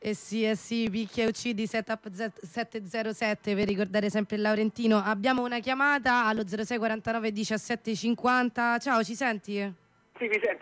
Eh sì, picchia e uccidi setup 707 per ricordare sempre il Laurentino. Abbiamo una chiamata allo 06 49 17 50. Ciao, ci senti? Sì, vi sento.